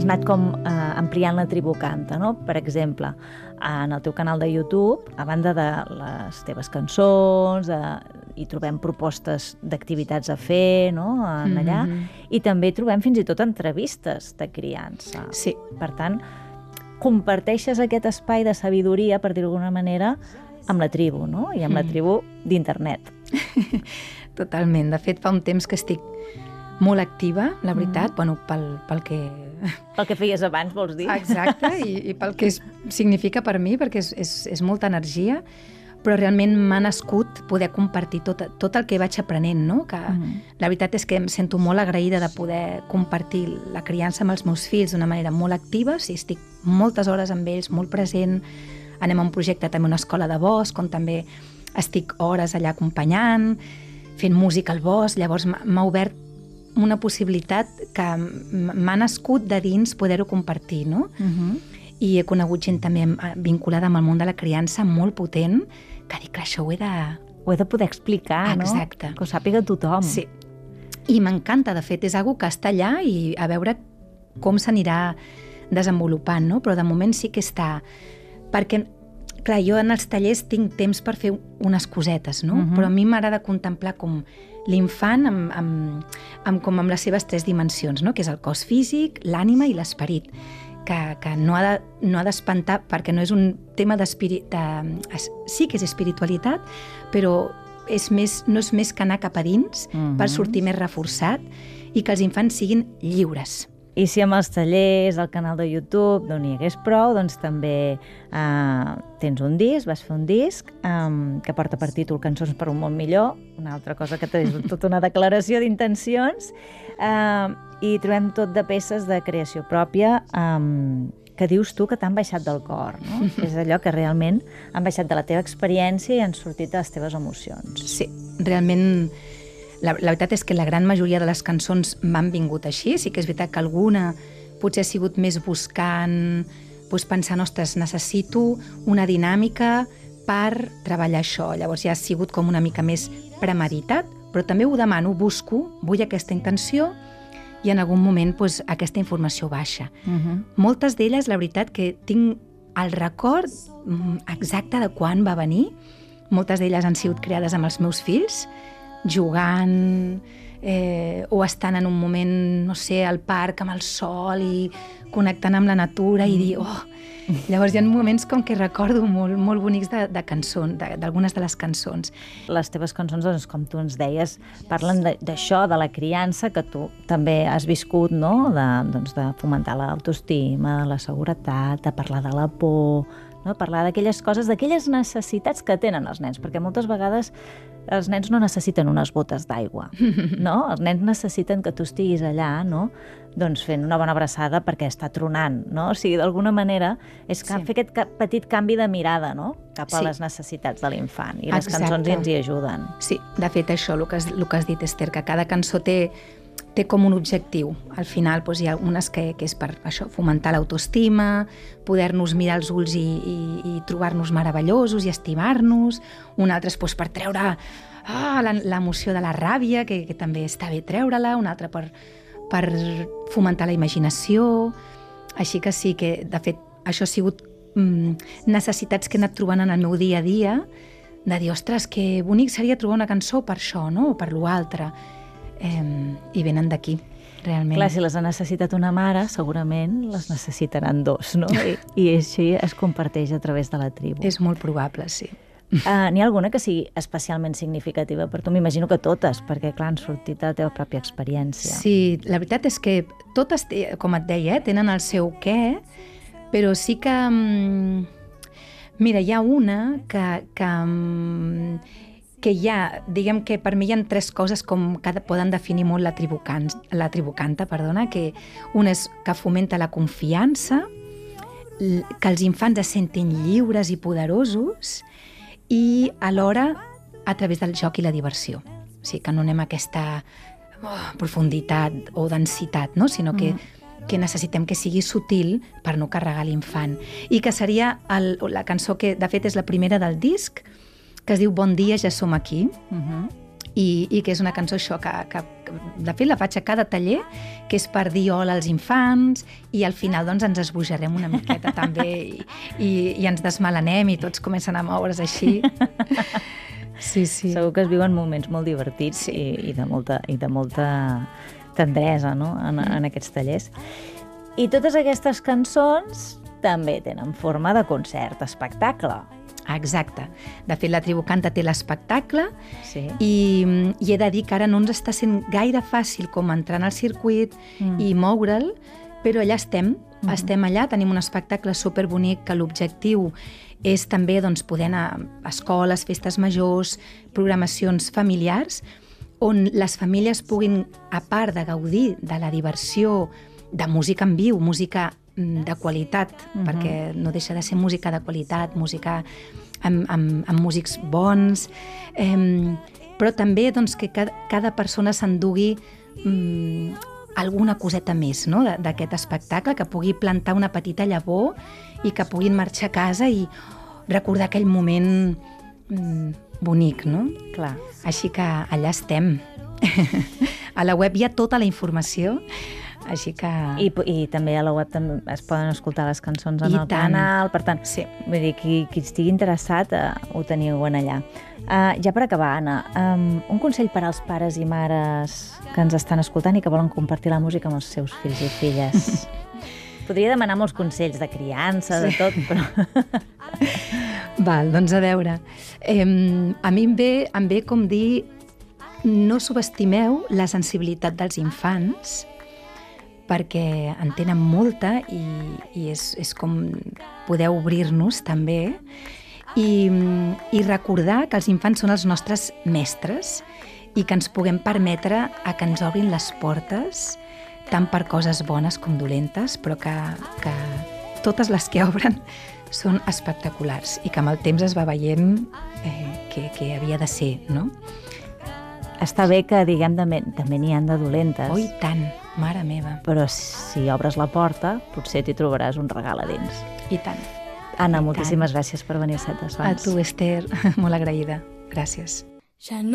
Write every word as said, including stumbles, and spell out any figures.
anat com eh, ampliant la tribu canta, no? Per exemple, en el teu canal de YouTube, a banda de les teves cançons, de, hi trobem propostes d'activitats a fer, no? En allà, Mm-hmm. i també trobem fins i tot entrevistes de criança. Sí. Per tant, comparteixes aquest espai de sabidoria, per dir-ho d'alguna manera, amb la tribu, no? I amb la tribu d'internet. Totalment. De fet, fa un temps que estic molt activa, la veritat, mm. bueno, pel, pel que... Pel que feies abans, vols dir? Exacte, i, i pel que es, significa per mi, perquè és, és, és molta energia, però realment m'ha nascut poder compartir tot, tot el que vaig aprenent, no? Que mm. la veritat és que em sento molt agraïda de poder compartir la criança amb els meus fills d'una manera molt activa, o sigui, estic moltes hores amb ells, molt present, anem a un projecte també a una escola de bosc, on també estic hores allà acompanyant, fent música al bosc, llavors m'ha obert una possibilitat que m'ha nascut de dins poder-ho compartir, no? Uh-huh. I he conegut gent també vinculada amb el món de la criança molt potent, que dic, clar, això ho he de... Ho he de poder explicar, no? Exacte. Que ho sàpiga tothom. Sí. I m'encanta, de fet, és algo que està allà i a veure com s'anirà desenvolupant, no? Però de moment sí que està... Perquè, clar, jo en els tallers tinc temps per fer unes cosetes, no? Uh-huh. Però a mi m'agrada contemplar com l'infant amb, amb, amb, com amb les seves tres dimensions, no? Que és el cos físic, l'ànima i l'esperit, que, que no ha de, no ha d'espantar, perquè no és un tema d'espirit... De, sí que és espiritualitat, però és més, no és més que anar cap a dins uh-huh. per sortir més reforçat i que els infants siguin lliures. I si amb els tallers, al canal de YouTube, no n'hi hagués prou, doncs també eh, tens un disc, vas fer un disc eh, que porta per títol Cançons per un món millor, una altra cosa que és tota una declaració d'intencions, eh, i trobem tot de peces de creació pròpia eh, que dius tu que t'han baixat del cor, no? És allò que realment han baixat de la teva experiència i han sortit de les teves emocions. Sí, realment... La, la veritat és que la gran majoria de les cançons m'han vingut així. Sí que és veritat que alguna potser ha sigut més buscant, doncs pensant, ostres, necessito una dinàmica per treballar això. Llavors ja ha sigut com una mica més premeditat, però també ho demano, busco, vull aquesta intenció i en algun moment doncs, aquesta informació baixa. Uh-huh. Moltes d'elles, la veritat, que tinc el record exacte de quan va venir. Moltes d'elles han sigut creades amb els meus fills, jugant eh, o estant en un moment, no sé, al parc amb el sol i connectant amb la natura i dir, oh... Llavors hi ha moments com que recordo molt, molt bonics de, de cançons, d'algunes de les cançons. Les teves cançons, doncs, com tu ens deies, parlen d'això, de, de la criança, que tu també has viscut, no? De, doncs, de fomentar l'autoestima, la seguretat, de parlar de la por, no? Parlar d'aquelles coses, d'aquelles necessitats que tenen els nens, perquè moltes vegades els nens no necessiten unes botes d'aigua, no? Els nens necessiten que tu estiguis allà, no? Doncs fent una bona abraçada perquè està tronant, no? O sigui, d'alguna manera és que sí. Fer aquest petit canvi de mirada, no? Cap a sí. Les necessitats de l'infant. I les Exacte. Cançons ens hi ajuden. Sí, de fet això, el que has, el que has dit, Esther, que cada cançó té, té com un objectiu. Al final doncs, hi ha unes que, que és per això, fomentar l'autoestima, poder-nos mirar als ulls i, i, i trobar-nos meravellosos i estimar-nos. Una altra doncs, per treure ah, l'emoció de la ràbia, que, que també està bé treure-la. Una altra per, per fomentar la imaginació. Així que sí, que de fet això ha sigut mm, necessitats que he anat trobant en el meu dia a dia, de dir, ostres, que bonic seria trobar una cançó per això, no? O per l'altre. Eh, I venen d'aquí, realment. Clar, si les ha necessitat una mare, segurament les necessitaran dos, no? I, i així es comparteix a través de la tribu. És molt probable, sí. Uh, N'hi ha alguna que sigui especialment significativa per tu? M'imagino que totes, perquè, clar, han sortit de la teva pròpia experiència. Sí, la veritat és que totes, com et deia, tenen el seu què, però sí que... Mira, hi ha una que... que que hi ha, diguem que per mi hi ha tres coses com que poden definir molt la tribu, can, la tribu canta, perdona, que una és que fomenta la confiança, que els infants es sentin lliures i poderosos i alhora a través del joc i la diversió. O sigui, que no anem a aquesta oh, profunditat o densitat, no? Sinó que, mm. que necessitem que sigui sutil per no carregar l'infant. I que seria el, la cançó que, de fet, és la primera del disc, que es diu Bon dia, ja som aquí, uh-huh. i, i que és una cançó això, que, que, que de fet la faig a cada taller, que és per dir hola als infants, i al final doncs ens esbojarem una miqueta també, i, i, i ens desmelenem i tots comencen a moure's així. Sí, sí. Segur que es viuen moments molt divertits, sí. i, i, de molta, i de molta tendresa, no?, en, en aquests tallers. I totes aquestes cançons també tenen forma de concert, espectacle. Exacte. De fet, la Tribu Canta té l'espectacle, sí. i, i he de dir que ara no ens està sent gaire fàcil com entrar en el circuit mm. i moure'l, però allà estem. Mm-hmm. Estem allà, tenim un espectacle superbonic que l'objectiu és també doncs, poder anar a escoles, festes majors, programacions familiars, on les famílies puguin, a part de gaudir de la diversió de música en viu, música de qualitat, uh-huh. perquè no deixa de ser música de qualitat, música amb, amb, amb músics bons, eh, però també doncs, que cada, cada persona s'endugui mm, alguna coseta més, no?, d'aquest espectacle, que pugui plantar una petita llavor i que puguin marxar a casa i recordar aquell moment mm, bonic, no? Clar. Així que allà estem. A la web hi ha tota la informació, així que... I, I també a la web també es poden escoltar les cançons en I el tant. canal, per tant, sí. vull dir, qui, qui estigui interessat uh, ho teniu en allà. Uh, ja per acabar, Anna, um, un consell per als pares i mares que ens estan escoltant i que volen compartir la música amb els seus fills i filles. Podria demanar molts consells de criança, sí. de tot, però... Val, doncs a veure, eh, a mi em ve, em ve com dir no subestimeu la sensibilitat dels infants, perquè en tenen molta i, i és, és com poder obrir-nos també i, i recordar que els infants són els nostres mestres i que ens puguem permetre a que ens obrin les portes tant per coses bones com dolentes, però que, que totes les que obren són espectaculars i que amb el temps es va veient eh, que, que havia de ser, no? Està bé que, diguem, també, també n'hi han de dolentes. Oh, i tant, mare meva. Però si obres la porta, potser t'hi trobaràs un regal a dins. I tant. Anna, I moltíssimes tant. gràcies per venir a Set de Sons. A tu, Esther, molt agraïda. Gràcies. Ja no